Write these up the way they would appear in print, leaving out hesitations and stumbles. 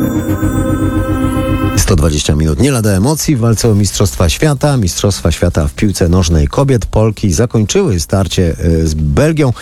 120 minut nie lada emocji w walce o Mistrzostwa Świata. Mistrzostwa Świata w piłce nożnej kobiet. Polki zakończyły starcie z Belgią.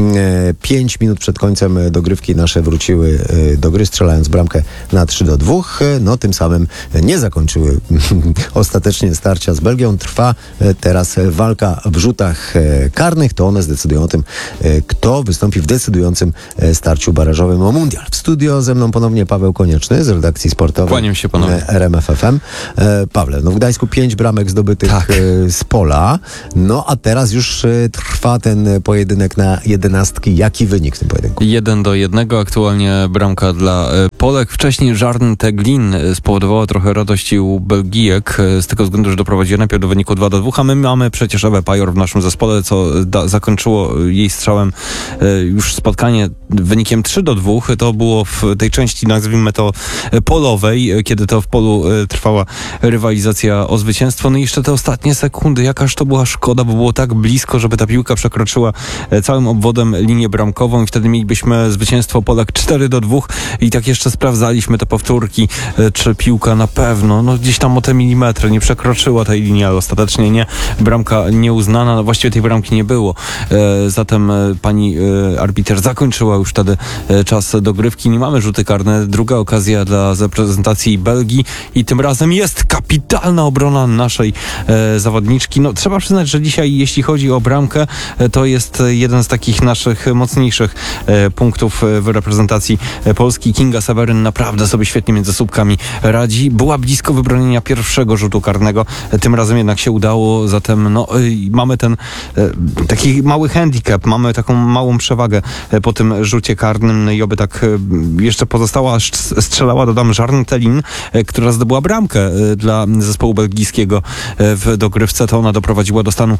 5 minut przed końcem dogrywki nasze wróciły do gry, strzelając bramkę na 3-2. No tym samym nie zakończyły ostatecznie starcia z Belgią. Trwa teraz walka w rzutach karnych. To one zdecydują o tym, kto wystąpi w decydującym starciu barażowym o mundial. W studio ze mną ponownie Paweł Konieczny z redakcji sportowej. Kłaniam się ponownie. RMF FM. Pawle, no w Gdańsku 5 bramek zdobytych z pola. No a teraz już trwa ten pojedynek na 11. Jaki wynik w tym pojedynku? 1-1. Aktualnie bramka dla Polek. Wcześniej Jarn Teglin spowodowała trochę radości u Belgijek z tego względu, że doprowadziła najpierw do wyniku 2-2, a my mamy przecież Ewę Pajor w naszym zespole, co zakończyło jej strzałem już spotkanie wynikiem 3-2. To było w tej części, nazwijmy to, polowej, kiedy to w polu trwała rywalizacja o zwycięstwo. No i jeszcze te ostatnie sekundy, jakaż to była szkoda, bo było tak blisko, żeby ta piłka przekroczyła całym obwodem linię bramkową i wtedy mielibyśmy zwycięstwo Polek 4-2 i tak jeszcze sprawdzaliśmy te powtórki, czy piłka na pewno, no gdzieś tam o te milimetry nie przekroczyła tej linii, ale ostatecznie nie. Bramka nieuznana, no właściwie tej bramki nie było. Zatem pani arbiter zakończyła już wtedy czas dogrywki. Nie mamy rzuty karne. Druga okazja dla reprezentacji Belgii i tym razem jest kapitalna obrona naszej zawodniczki. No trzeba przyznać, że dzisiaj, jeśli chodzi o bramkę, to jest jeden z takich naszych mocniejszych punktów w reprezentacji Polski. Kinga Seweryn naprawdę sobie świetnie między słupkami radzi. Była blisko wybronienia pierwszego rzutu karnego. Tym razem jednak się udało. Zatem no, mamy ten taki mały handicap, mamy taką małą przewagę po tym rzucie karnym. No i oby tak jeszcze pozostała, strzelała, dodam, Jarn Teglin, która zdobyła bramkę dla zespołu belgijskiego w dogrywce. To ona doprowadziła do stanu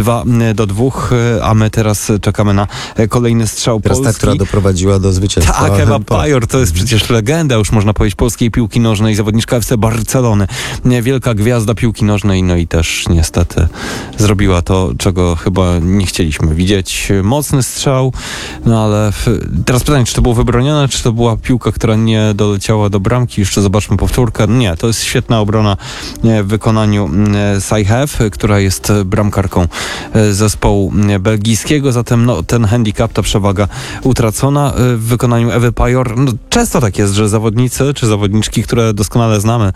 2-2, a my teraz czekamy na kolejny strzał teraz Polski. Ta, która doprowadziła do zwycięstwa. Tak, Ewa Pajor to jest przecież legenda, już można powiedzieć, polskiej piłki nożnej, zawodniczka FC Barcelony. Wielka gwiazda piłki nożnej, no i też niestety zrobiła to, czego chyba nie chcieliśmy widzieć. Mocny strzał, no ale teraz pytanie, czy to było wybronione, czy to była piłka, która nie doleciała do bramki. Jeszcze zobaczmy powtórkę. Nie, to jest świetna obrona w wykonaniu Sajhew, która jest bramkarką zespołu belgijskiego. Zatem no, ten handicap, ta przewaga utracona w wykonaniu Ewy Pajor. No, często tak jest, że zawodnicy czy zawodniczki, które doskonale znamy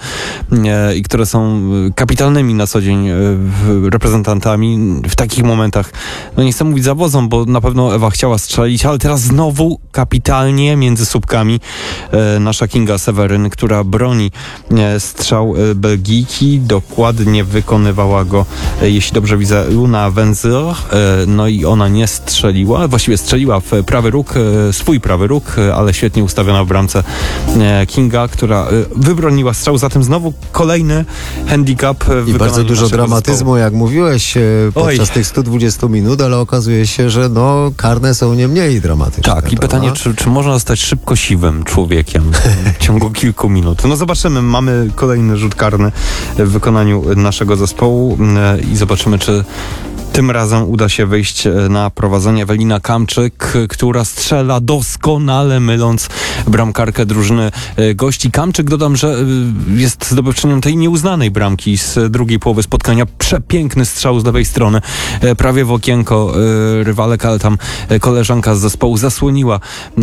i które są kapitalnymi na co dzień reprezentantami, w takich momentach, no nie chcę mówić zawodzą, bo na pewno Ewa chciała strzelić, ale teraz znowu kapitalnie między słupkami nasza Kinga Seweryn, która broni strzał Belgijki, dokładnie wykonywała go, jeśli dobrze widzę, Luna Wenzler, no i ona nie strzeliła, właściwie strzeliła w prawy róg, swój prawy róg, ale świetnie ustawiona w bramce Kinga, która wybroniła strzał, zatem znowu kolejny handicap w i bardzo dużo dramatyzmu, zespołu. jak mówiłeś podczas tych 120 minut, ale okazuje się, że no karne są nie mniej dramatyczne. Tak, i pytanie, czy można zostać szybko siwym człowiekiem w ciągu kilku minut. No zobaczymy, mamy kolejny rzut karny w wykonaniu naszego zespołu i zobaczymy, czy tym razem uda się wyjść na prowadzenie. Ewelina Kamczyk, która strzela doskonale, myląc bramkarkę drużyny gości. Kamczyk, dodam, że jest zdobywczynią tej nieuznanej bramki z drugiej połowy spotkania. Przepiękny strzał z lewej strony, prawie w okienko rywalek, ale tam koleżanka z zespołu zasłoniła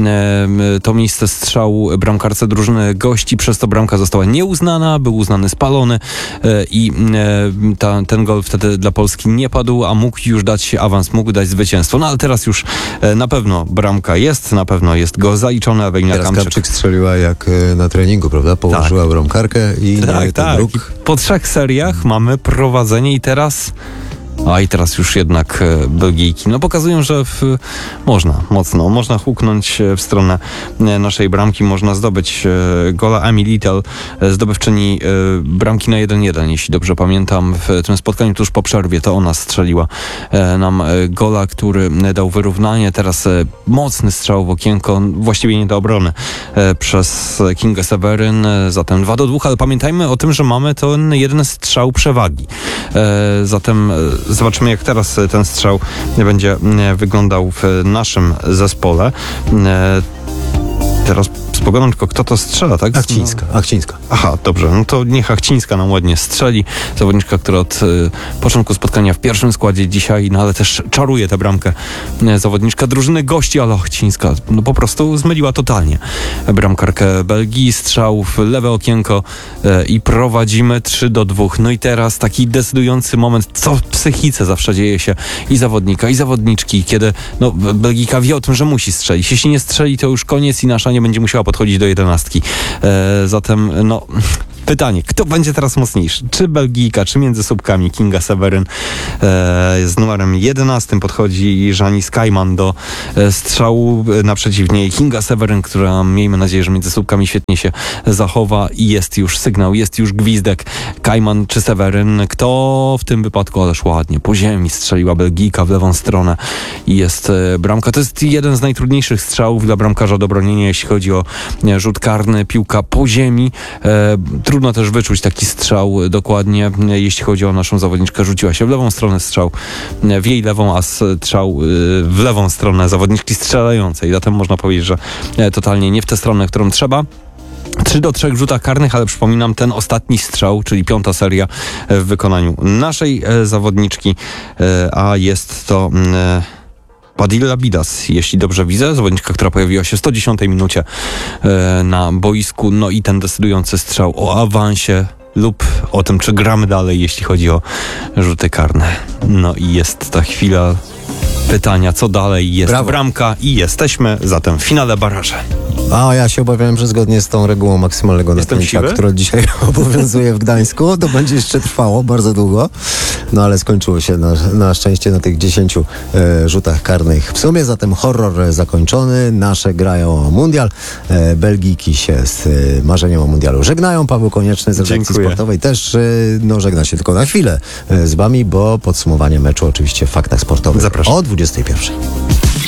to miejsce strzału bramkarce drużyny gości. Przez to bramka została nieuznana, był uznany spalony i ten gol wtedy dla Polski nie padł, a mógł już dać awans, mógł dać zwycięstwo. No ale teraz już na pewno bramka jest, na pewno jest go zaliczony. Ewelina Kamczyk strzeliła jak na treningu, prawda? Położyła bramkarkę i tak. Po 3 seriach mamy prowadzenie i teraz już jednak Belgijki pokazują, że można huknąć w stronę naszej bramki, można zdobyć gola. Amy Little, zdobywczyni bramki na 1-1, jeśli dobrze pamiętam, w tym spotkaniu tuż po przerwie, to ona strzeliła nam gola, który dał wyrównanie. Teraz mocny strzał w okienko, właściwie nie do obrony, przez Kingę Seweryn, zatem 2-2, ale pamiętajmy o tym, że mamy ten jeden strzał przewagi. Zatem zobaczymy, jak teraz ten strzał będzie wyglądał w naszym zespole. Teraz z pogodą, tylko kto to strzela, tak? Achcińska. Aha, dobrze, no to niech Achcińska nam ładnie strzeli. Zawodniczka, która od początku spotkania w pierwszym składzie dzisiaj, no ale też czaruje tę bramkę. Zawodniczka drużyny gości, ale Achcińska no po prostu zmyliła totalnie bramkarkę Belgii. Strzał w lewe okienko i prowadzimy 3-2. No i teraz taki decydujący moment, co w psychice zawsze dzieje się i zawodnika, i zawodniczki, kiedy no, Belgijka wie o tym, że musi strzelić. Jeśli nie strzeli, to już koniec i nasza nie będzie musiała podchodzić do 11. Zatem, no... Pytanie, kto będzie teraz mocniejszy? Czy Belgijka, czy między słupkami Kinga Seweryn? Z numerem 11 podchodzi Janice Kajman do strzału naprzeciw niej. Kinga Seweryn, która miejmy nadzieję, że między słupkami świetnie się zachowa i jest już sygnał, jest już gwizdek. Kajman czy Seweryn? Kto w tym wypadku, ależ ładnie, po ziemi strzeliła Belgijka w lewą stronę i jest bramka. To jest jeden z najtrudniejszych strzałów dla bramkarza do bronienia, jeśli chodzi o rzut karny, piłka po ziemi. Trudno też wyczuć taki strzał dokładnie, jeśli chodzi o naszą zawodniczkę. Rzuciła się w lewą stronę, strzał w jej lewą, a strzał w lewą stronę zawodniczki strzelającej. Zatem można powiedzieć, że totalnie nie w tę stronę, którą trzeba. 3-3 w rzutach karnych, ale przypominam, ten ostatni strzał, czyli 5. seria w wykonaniu naszej zawodniczki, a jest to... Padilla Bidas, jeśli dobrze widzę, zawodniczka, która pojawiła się w 110 minucie na boisku, no i ten decydujący strzał o awansie lub o tym, czy gramy dalej, jeśli chodzi o rzuty karne. No i jest ta chwila pytania, co dalej, jest bramka i jesteśmy zatem w finale baraży. A ja się obawiałem, że zgodnie z tą regułą maksymalnego napięcia, która dzisiaj obowiązuje w Gdańsku, to będzie jeszcze trwało bardzo długo. No ale skończyło się na szczęście na tych 10 rzutach karnych w sumie. Zatem horror zakończony. Nasze grają o mundial. Belgijki się z marzeniem o mundialu żegnają. Paweł Konieczny z redakcji sportowej też żegna się tylko na chwilę z wami, bo podsumowanie meczu oczywiście w Faktach Sportowych. Zapraszam. O 21.